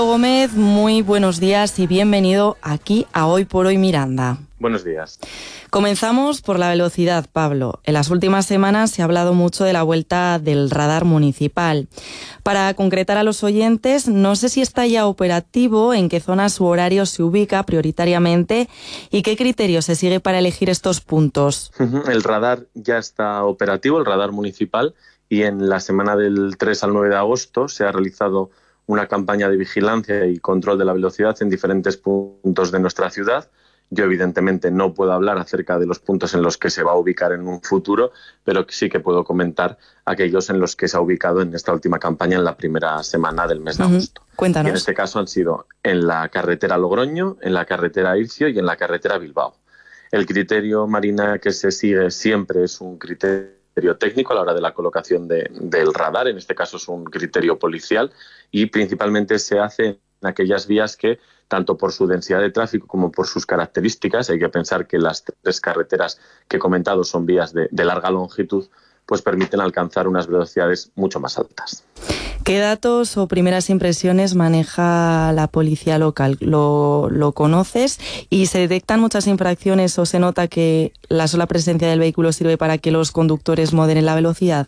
Gómez, muy buenos días y bienvenido aquí a Hoy por Hoy Miranda. Buenos días. Comenzamos por la velocidad, Pablo. En las últimas semanas se ha hablado mucho de la vuelta del radar municipal. Para concretar a los oyentes, no sé si está ya operativo, en qué zonas u horarios se ubica prioritariamente y qué criterio se sigue para elegir estos puntos. El radar ya está operativo, el radar municipal, y en la semana del 3 al 9 de agosto se ha realizado una campaña de vigilancia y control de la velocidad en diferentes puntos de nuestra ciudad. Yo, evidentemente, no puedo hablar acerca de los puntos en los que se va a ubicar en un futuro, pero sí que puedo comentar aquellos en los que se ha ubicado en esta última campaña en la primera semana del mes de agosto. Cuéntanos. Y en este caso han sido en la carretera Logroño, en la carretera Ircio y en la carretera Bilbao. El criterio, Marina, que se sigue siempre es un criterio técnico a la hora de la colocación del radar, en este caso es un criterio policial, y principalmente se hace en aquellas vías que, tanto por su densidad de tráfico como por sus características, hay que pensar que las tres carreteras que he comentado son vías de larga longitud, pues permiten alcanzar unas velocidades mucho más altas. ¿Qué datos o primeras impresiones maneja la policía local? ¿Lo conoces? ¿Y se detectan muchas infracciones o se nota que la sola presencia del vehículo sirve para que los conductores moderen la velocidad?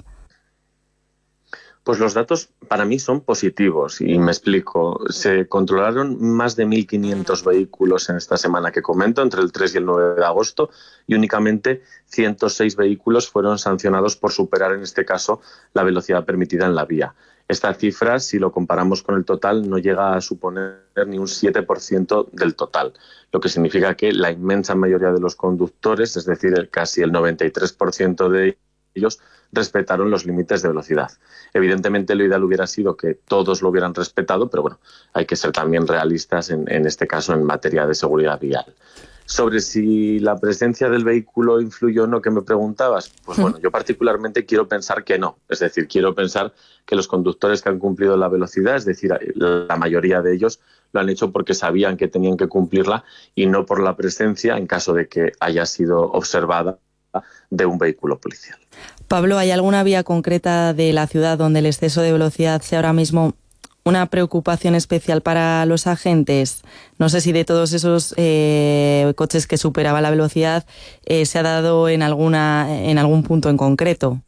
Pues los datos para mí son positivos y me explico. Se controlaron más de 1.500 vehículos en esta semana que comento, entre el 3 y el 9 de agosto, y únicamente 106 vehículos fueron sancionados por superar, en este caso, la velocidad permitida en la vía. Esta cifra, si lo comparamos con el total, no llega a suponer ni un 7% del total, lo que significa que la inmensa mayoría de los conductores, es decir, casi el 93% de ellos, respetaron los límites de velocidad. Evidentemente, lo ideal hubiera sido que todos lo hubieran respetado, pero bueno, hay que ser también realistas en este caso en materia de seguridad vial. Sobre si la presencia del vehículo influyó o no, que me preguntabas, pues bueno, yo particularmente quiero pensar que no. Es decir, quiero pensar que los conductores que han cumplido la velocidad, es decir, la mayoría de ellos lo han hecho porque sabían que tenían que cumplirla y no por la presencia, en caso de que haya sido observada, de un vehículo policial. Pablo, ¿hay alguna vía concreta de la ciudad donde el exceso de velocidad sea ahora mismo una preocupación especial para los agentes? No sé si de todos esos coches que superaban la velocidad se ha dado en algún punto en concreto.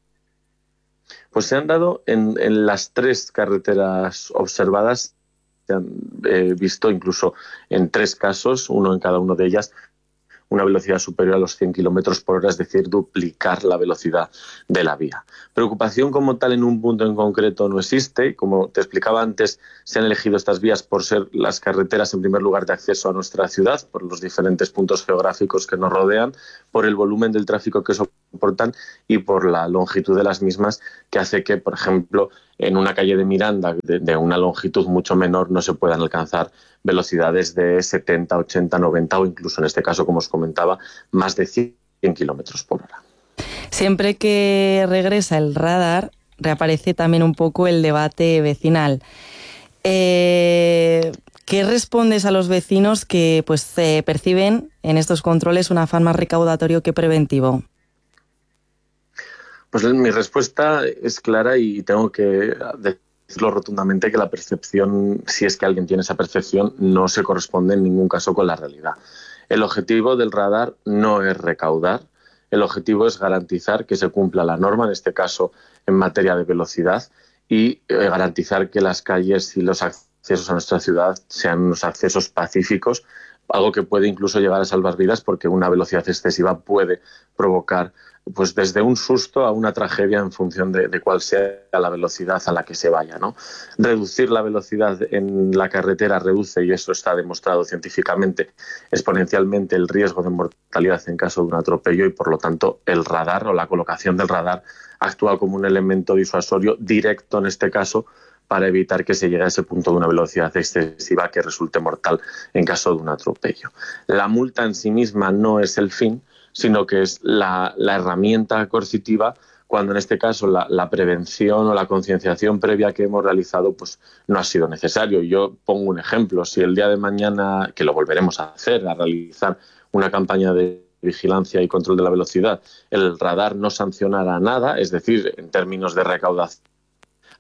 Pues se han dado en las tres carreteras observadas, se han visto incluso en 3 casos, uno en cada una de ellas, una velocidad superior a los 100 kilómetros por hora, es decir, duplicar la velocidad de la vía. Preocupación como tal en un punto en concreto no existe. Como te explicaba antes, se han elegido estas vías por ser las carreteras en primer lugar de acceso a nuestra ciudad, por los diferentes puntos geográficos que nos rodean, por el volumen del tráfico que soportan y por la longitud de las mismas, que hace que, por ejemplo, en una calle de Miranda de una longitud mucho menor no se puedan alcanzar velocidades de 70, 80, 90 o incluso en este caso, como os comentaba, más de 100 kilómetros por hora. Siempre que regresa el radar, reaparece también un poco el debate vecinal. ¿Qué respondes a los vecinos que perciben en estos controles un afán más recaudatorio que preventivo? Pues mi respuesta es clara y tengo que decirlo rotundamente, que la percepción, si es que alguien tiene esa percepción, no se corresponde en ningún caso con la realidad. El objetivo del radar no es recaudar, el objetivo es garantizar que se cumpla la norma, en este caso en materia de velocidad, y garantizar que las calles y los accesos a nuestra ciudad sean unos accesos pacíficos, algo que puede incluso llegar a salvar vidas, porque una velocidad excesiva puede provocar pues desde un susto a una tragedia en función de cuál sea la velocidad a la que se vaya, ¿no? Reducir la velocidad en la carretera reduce, y eso está demostrado científicamente, exponencialmente el riesgo de mortalidad en caso de un atropello, y por lo tanto el radar o la colocación del radar actúa como un elemento disuasorio directo en este caso, para evitar que se llegue a ese punto de una velocidad excesiva que resulte mortal en caso de un atropello. La multa en sí misma no es el fin, sino que es la herramienta coercitiva cuando en este caso la prevención o la concienciación previa que hemos realizado pues no ha sido necesario. Yo pongo un ejemplo: si el día de mañana, que lo volveremos a hacer, a realizar una campaña de vigilancia y control de la velocidad, el radar no sancionara nada, es decir, en términos de recaudación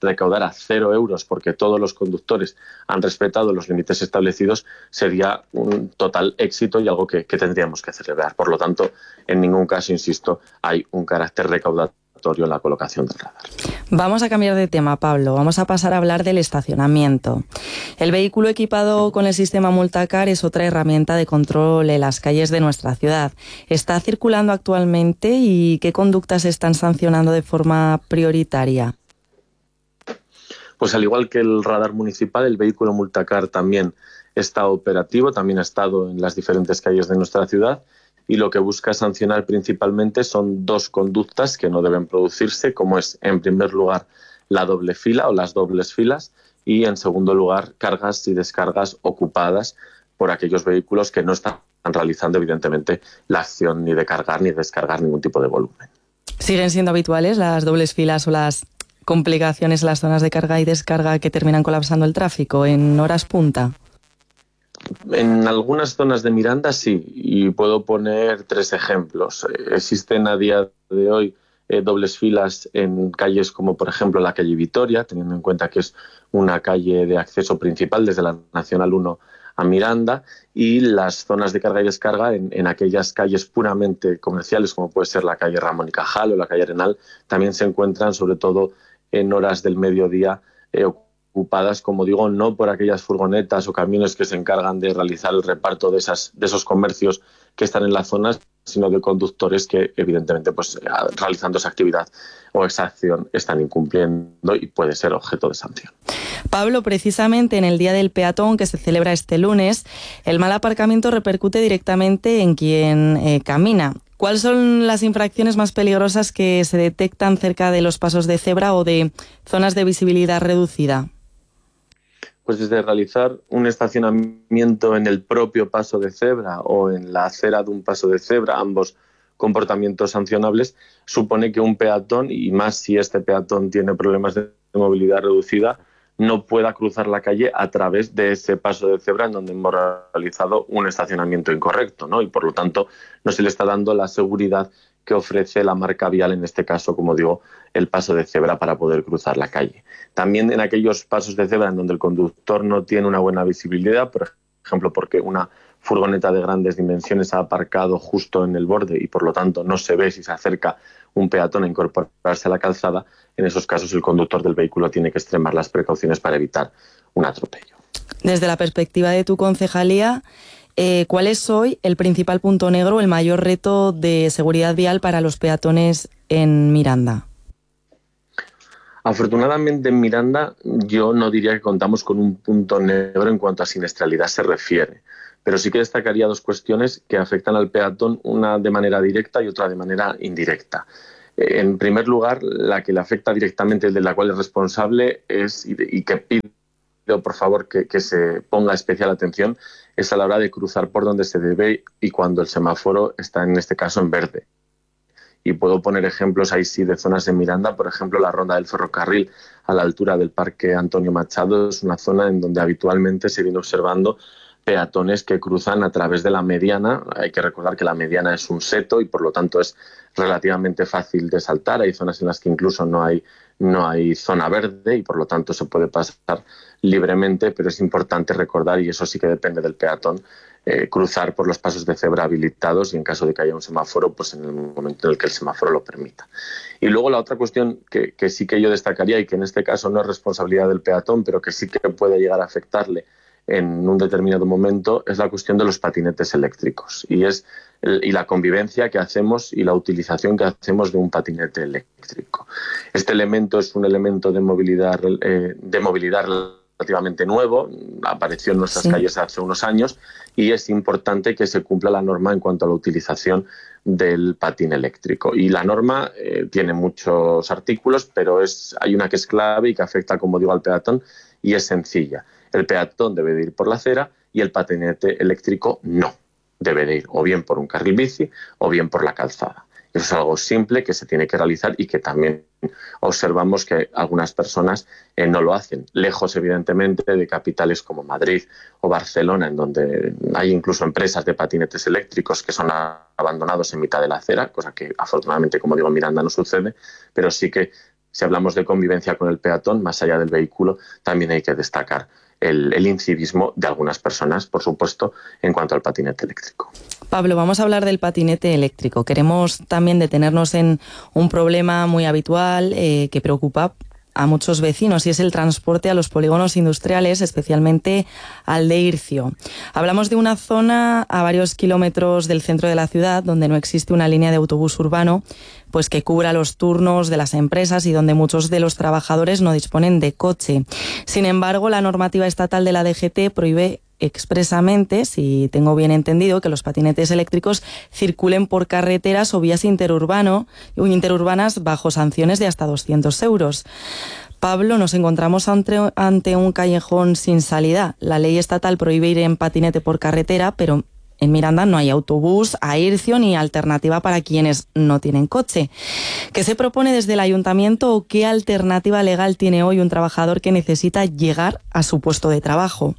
recaudara 0 euros porque todos los conductores han respetado los límites establecidos, sería un total éxito y algo que tendríamos que celebrar. Por lo tanto, en ningún caso, insisto, hay un carácter recaudatorio en la colocación del radar. Vamos a cambiar de tema, Pablo. Vamos a pasar a hablar del estacionamiento. El vehículo equipado con el sistema Multacar es otra herramienta de control en las calles de nuestra ciudad. ¿Está circulando actualmente y qué conductas se están sancionando de forma prioritaria? Pues al igual que el radar municipal, el vehículo Multacar también está operativo, también ha estado en las diferentes calles de nuestra ciudad, y lo que busca sancionar principalmente son 2 conductas que no deben producirse, como es, en primer lugar, la doble fila o las dobles filas, y en segundo lugar, cargas y descargas ocupadas por aquellos vehículos que no están realizando, evidentemente, la acción ni de cargar ni descargar ningún tipo de volumen. ¿Siguen siendo habituales las dobles filas o las complicaciones en las zonas de carga y descarga que terminan colapsando el tráfico en horas punta? En algunas zonas de Miranda sí, y puedo poner 3 ejemplos. Existen a día de hoy dobles filas en calles como, por ejemplo, la calle Vitoria, teniendo en cuenta que es una calle de acceso principal desde la Nacional 1 a Miranda, y las zonas de carga y descarga en aquellas calles puramente comerciales, como puede ser la calle Ramón y Cajal o la calle Arenal, también se encuentran, sobre todo en horas del mediodía, ocupadas, como digo, no por aquellas furgonetas o camiones que se encargan de realizar el reparto de esos comercios que están en las zonas, sino de conductores que, evidentemente, pues realizando esa actividad o esa acción están incumpliendo y puede ser objeto de sanción. Pablo, precisamente en el Día del Peatón, que se celebra este lunes, el mal aparcamiento repercute directamente en quien camina. ¿Cuáles son las infracciones más peligrosas que se detectan cerca de los pasos de cebra o de zonas de visibilidad reducida? Pues desde realizar un estacionamiento en el propio paso de cebra o en la acera de un paso de cebra, ambos comportamientos sancionables, supone que un peatón, y más si este peatón tiene problemas de movilidad reducida, no pueda cruzar la calle a través de ese paso de cebra en donde hemos realizado un estacionamiento incorrecto, ¿no? Y por lo tanto no se le está dando la seguridad que ofrece la marca vial, en este caso, como digo, el paso de cebra para poder cruzar la calle. También en aquellos pasos de cebra en donde el conductor no tiene una buena visibilidad, por ejemplo, porque una furgoneta de grandes dimensiones ha aparcado justo en el borde y por lo tanto no se ve si se acerca un peatón a incorporarse a la calzada, en esos casos el conductor del vehículo tiene que extremar las precauciones para evitar un atropello. Desde la perspectiva de tu concejalía, ¿cuál es hoy el principal punto negro, el mayor reto de seguridad vial para los peatones en Miranda? Afortunadamente en Miranda yo no diría que contamos con un punto negro en cuanto a siniestralidad se refiere, pero sí que destacaría 2 cuestiones que afectan al peatón, una de manera directa y otra de manera indirecta. En primer lugar, la que le afecta directamente, de la cual es responsable, es y que pido por favor que se ponga especial atención, es a la hora de cruzar por donde se debe y cuando el semáforo está, en este caso, en verde. Y puedo poner ejemplos ahí sí de zonas en Miranda, por ejemplo, la ronda del ferrocarril a la altura del Parque Antonio Machado es una zona en donde habitualmente se viene observando peatones que cruzan a través de la mediana. Hay que recordar que la mediana es un seto y por lo tanto es relativamente fácil de saltar. Hay zonas en las que incluso no hay zona verde y por lo tanto se puede pasar libremente, pero es importante recordar, y eso sí que depende del peatón, cruzar por los pasos de cebra habilitados y en caso de que haya un semáforo, pues en el momento en el que el semáforo lo permita. Y luego la otra cuestión que sí que yo destacaría y que en este caso no es responsabilidad del peatón, pero que sí que puede llegar a afectarle en un determinado momento, es la cuestión de los patinetes eléctricos y la convivencia que hacemos y la utilización que hacemos de un patinete eléctrico. Este elemento es un elemento de movilidad relativamente nuevo, apareció en nuestras calles hace unos años y es importante que se cumpla la norma en cuanto a la utilización del patín eléctrico. Y la norma tiene muchos artículos, pero hay una que es clave y que afecta, como digo, al peatón y es sencilla. El peatón debe de ir por la acera y el patinete eléctrico no. Debe de ir o bien por un carril bici o bien por la calzada. Eso es algo simple que se tiene que realizar y que también observamos que algunas personas no lo hacen. Lejos, evidentemente, de capitales como Madrid o Barcelona, en donde hay incluso empresas de patinetes eléctricos que son abandonados en mitad de la acera, cosa que afortunadamente, como digo, en Miranda no sucede, pero sí que Si hablamos de convivencia con el peatón, más allá del vehículo, también hay que destacar el incivismo de algunas personas, por supuesto, en cuanto al patinete eléctrico. Pablo, vamos a hablar del patinete eléctrico. Queremos también detenernos en un problema muy habitual que preocupa a muchos vecinos, y es el transporte a los polígonos industriales, especialmente al de Ircio. Hablamos de una zona a varios kilómetros del centro de la ciudad donde no existe una línea de autobús urbano pues que cubra los turnos de las empresas y donde muchos de los trabajadores no disponen de coche. Sin embargo, la normativa estatal de la DGT prohíbe expresamente, si tengo bien entendido, que los patinetes eléctricos circulen por carreteras o vías interurbanas bajo sanciones de hasta 200 euros. Pablo, nos encontramos ante un callejón sin salida. La ley estatal prohíbe ir en patinete por carretera, pero en Miranda no hay autobús a Ircio ni alternativa para quienes no tienen coche. ¿Qué se propone desde el ayuntamiento o qué alternativa legal tiene hoy un trabajador que necesita llegar a su puesto de trabajo?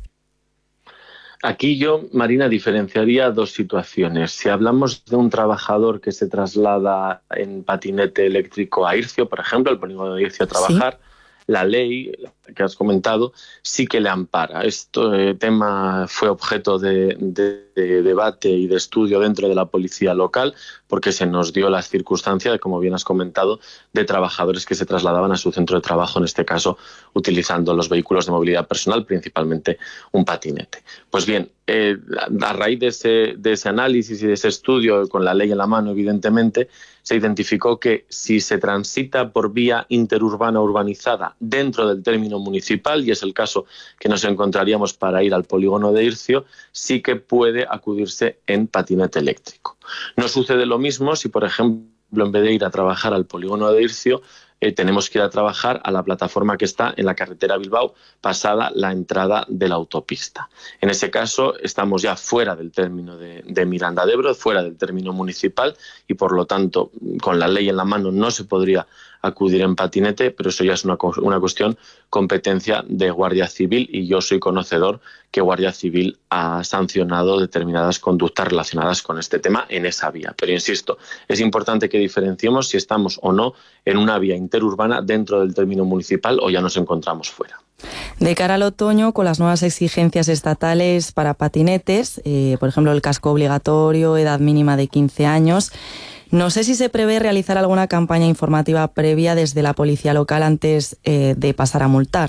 Aquí yo, Marina, diferenciaría dos situaciones. Si hablamos de un trabajador que se traslada en patinete eléctrico a Ircio, por ejemplo, al polígono de Ircio a trabajar, ¿sí? La ley que has comentado sí que le ampara. Este tema fue objeto de debate y de estudio dentro de la policía local, porque se nos dio la circunstancia, como bien has comentado, de trabajadores que se trasladaban a su centro de trabajo, en este caso utilizando los vehículos de movilidad personal, principalmente un patinete. Pues bien, a raíz de ese análisis y de ese estudio, con la ley en la mano, evidentemente, se identificó que si se transita por vía interurbana urbanizada dentro del término municipal, y es el caso que nos encontraríamos para ir al polígono de Ircio, sí que puede acudirse en patinete eléctrico. No sucede lo mismo si, por ejemplo, en vez de ir a trabajar al polígono de Ircio, tenemos que ir a trabajar a la plataforma que está en la carretera Bilbao, pasada la entrada de la autopista. En ese caso estamos ya fuera del término de Miranda de Ebro, fuera del término municipal, y por lo tanto, con la ley en la mano no se podría acudir en patinete, pero eso ya es una cuestión competencia de Guardia Civil, y yo soy conocedor que Guardia Civil ha sancionado determinadas conductas relacionadas con este tema en esa vía. Pero insisto, es importante que diferenciemos si estamos o no en una vía interurbana dentro del término municipal o ya nos encontramos fuera. De cara al otoño, con las nuevas exigencias estatales para patinetes, por ejemplo el casco obligatorio, edad mínima de 15 años, no sé si se prevé realizar alguna campaña informativa previa desde la policía local antes de pasar a multar.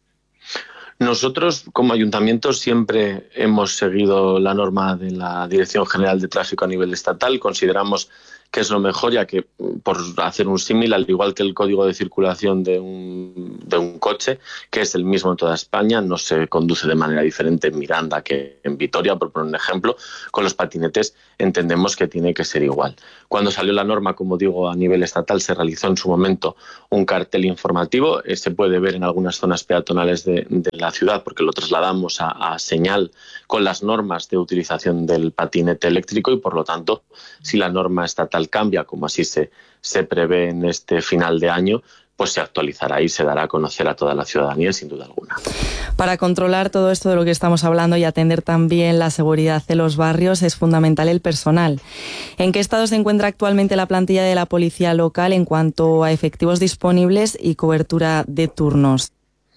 Nosotros, como ayuntamiento, siempre hemos seguido la norma de la Dirección General de Tráfico a nivel estatal. Consideramos que es lo mejor, ya que, por hacer un símil, al igual que el código de circulación de un coche, que es el mismo en toda España, no se conduce de manera diferente en Miranda que en Vitoria, por poner un ejemplo. Con los patinetes entendemos que tiene que ser igual. Cuando salió la norma, como digo, a nivel estatal, se realizó en su momento un cartel informativo. Se puede ver en algunas zonas peatonales de la ciudad, porque lo trasladamos a señal con las normas de utilización del patinete eléctrico, y por lo tanto, si la norma estatal cambia, como así se prevé en este final de año, pues se actualizará y se dará a conocer a toda la ciudadanía, sin duda alguna. Para controlar todo esto de lo que estamos hablando y atender también la seguridad de los barrios, es fundamental el personal. ¿En qué estado se encuentra actualmente la plantilla de la policía local en cuanto a efectivos disponibles y cobertura de turnos?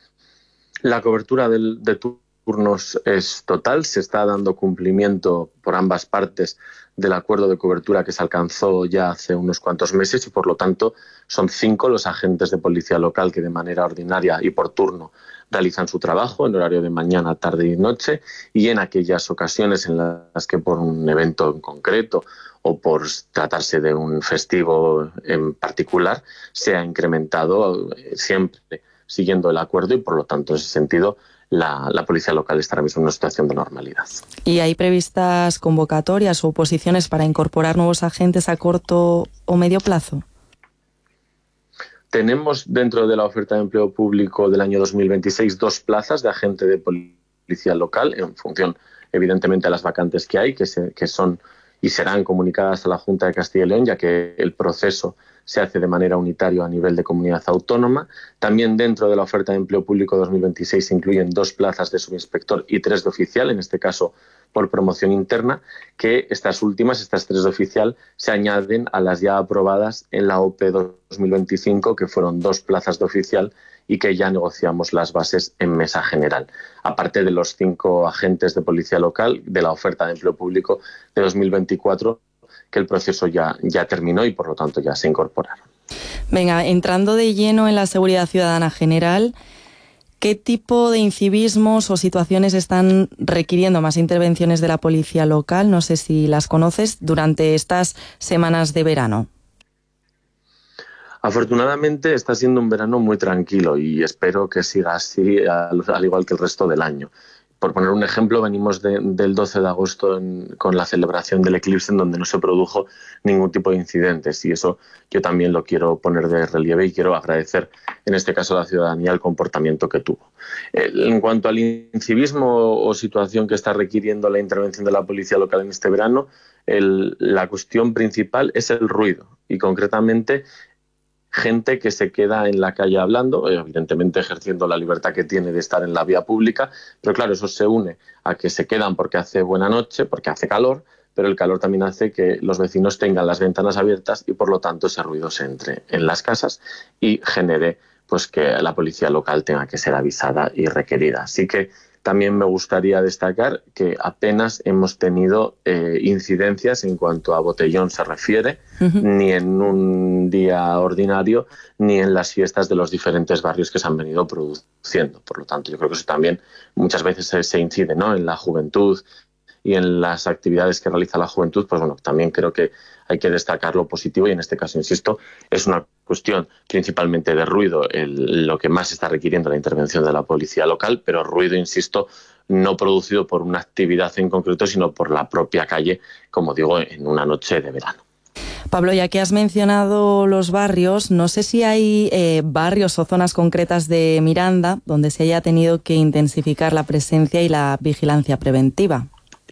La cobertura de turnos es total. Se está dando cumplimiento por ambas partes del acuerdo de cobertura que se alcanzó ya hace unos cuantos meses, y por lo tanto son 5 los agentes de policía local que de manera ordinaria y por turno realizan su trabajo en horario de mañana, tarde y noche, y en aquellas ocasiones en las que por un evento en concreto o por tratarse de un festivo en particular se ha incrementado, siempre siguiendo el acuerdo, y por lo tanto en ese sentido la policía local está ahora mismo en una situación de normalidad. ¿Y hay previstas convocatorias o oposiciones para incorporar nuevos agentes a corto o medio plazo? Tenemos dentro de la oferta de empleo público del año 2026 2 plazas de agente de policía local, en función evidentemente de las vacantes que hay, que son y serán comunicadas a la Junta de Castilla y León, ya que el proceso se hace de manera unitaria a nivel de comunidad autónoma. También dentro de la oferta de empleo público 2026 se incluyen 2 plazas de subinspector y 3 de oficial, en este caso por promoción interna, que estas 3 de oficial, se añaden a las ya aprobadas en la OPE 2025, que fueron 2 plazas de oficial y que ya negociamos las bases en mesa general. Aparte de los 5 agentes de policía local de la oferta de empleo público de 2024, que el proceso ya terminó y por lo tanto ya se incorporaron. Venga, entrando de lleno en la seguridad ciudadana general, ¿qué tipo de incivismos o situaciones están requiriendo más intervenciones de la policía local? No sé si las conoces durante estas semanas de verano. Afortunadamente está siendo un verano muy tranquilo y espero que siga así, al igual que el resto del año. Por poner un ejemplo, venimos del 12 de agosto con la celebración del eclipse, en donde no se produjo ningún tipo de incidentes, y eso yo también lo quiero poner de relieve y quiero agradecer en este caso a la ciudadanía el comportamiento que tuvo. En cuanto al incivismo o situación que está requiriendo la intervención de la policía local en este verano, la cuestión principal es el ruido, y concretamente gente que se queda en la calle hablando, evidentemente ejerciendo la libertad que tiene de estar en la vía pública, pero claro, eso se une a que se quedan porque hace buena noche, porque hace calor, pero el calor también hace que los vecinos tengan las ventanas abiertas y por lo tanto ese ruido se entre en las casas y genere pues que la policía local tenga que ser avisada y requerida. Así que también me gustaría destacar que apenas hemos tenido incidencias en cuanto a botellón se refiere, ni en un día ordinario, ni en las fiestas de los diferentes barrios que se han venido produciendo. Por lo tanto, yo creo que eso también muchas veces se incide, ¿no?, en la juventud y en las actividades que realiza la juventud. Pues bueno, también creo que hay que destacar lo positivo, y en este caso, insisto, es una cuestión principalmente de ruido lo que más está requiriendo la intervención de la policía local, pero ruido, insisto, no producido por una actividad en concreto, sino por la propia calle, como digo, en una noche de verano. Pablo, ya que has mencionado los barrios, no sé si hay barrios o zonas concretas de Miranda donde se haya tenido que intensificar la presencia y la vigilancia preventiva.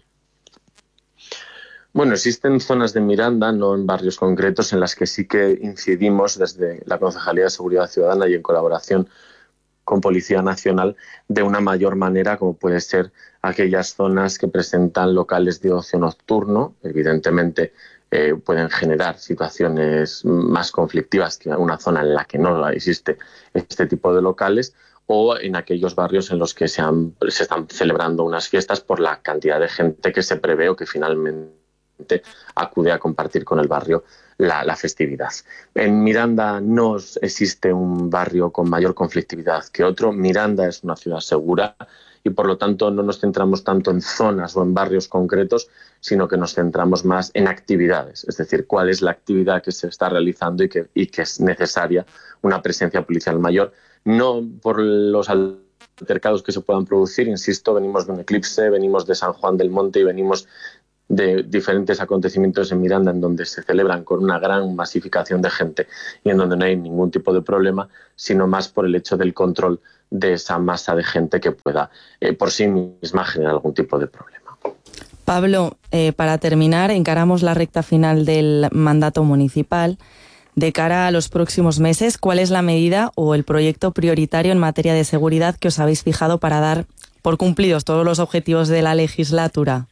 Bueno, existen zonas de Miranda, no en barrios concretos, en las que sí que incidimos desde la Concejalía de Seguridad Ciudadana y en colaboración con Policía Nacional de una mayor manera, como puede ser aquellas zonas que presentan locales de ocio nocturno. Evidentemente pueden generar situaciones más conflictivas que una zona en la que no existe este tipo de locales, o en aquellos barrios en los que se están celebrando unas fiestas por la cantidad de gente que se prevé o que finalmente acude a compartir con el barrio la festividad. En Miranda no existe un barrio con mayor conflictividad que otro. Miranda es una ciudad segura y por lo tanto no nos centramos tanto en zonas o en barrios concretos, sino que nos centramos más en actividades, es decir, cuál es la actividad que se está realizando y que es necesaria una presencia policial mayor, no por los altercados que se puedan producir. Insisto, venimos de un eclipse, venimos de San Juan del Monte y venimos de diferentes acontecimientos en Miranda en donde se celebran con una gran masificación de gente y en donde no hay ningún tipo de problema, sino más por el hecho del control de esa masa de gente que pueda por sí misma generar algún tipo de problema. Pablo, para terminar, encaramos la recta final del mandato municipal. De cara a los próximos meses, ¿cuál es la medida o el proyecto prioritario en materia de seguridad que os habéis fijado para dar por cumplidos todos los objetivos de la legislatura?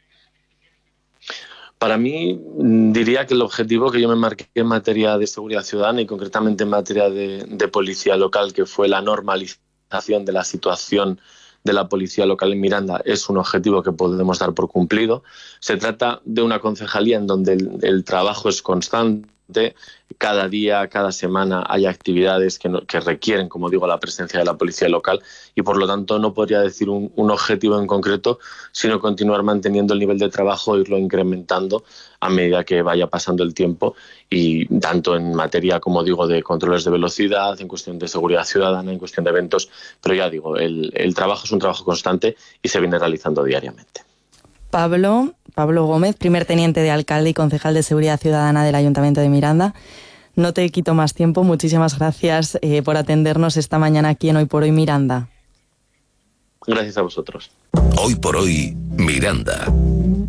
Para mí, diría que el objetivo que yo me marqué en materia de seguridad ciudadana y concretamente en materia de policía local, que fue la normalización de la situación de la policía local en Miranda, es un objetivo que podemos dar por cumplido. Se trata de una concejalía en donde el trabajo es constante. Cada día, cada semana hay actividades que requieren, como digo, la presencia de la policía local, y por lo tanto no podría decir un objetivo en concreto, sino continuar manteniendo el nivel de trabajo e irlo incrementando a medida que vaya pasando el tiempo, y tanto en materia, como digo, de controles de velocidad, en cuestión de seguridad ciudadana, en cuestión de eventos, pero ya digo, el trabajo es un trabajo constante y se viene realizando diariamente. Pablo Gómez, primer teniente de alcalde y concejal de Seguridad Ciudadana del Ayuntamiento de Miranda. No te quito más tiempo. Muchísimas gracias por atendernos esta mañana aquí en Hoy por Hoy Miranda. Gracias a vosotros. Hoy por Hoy Miranda.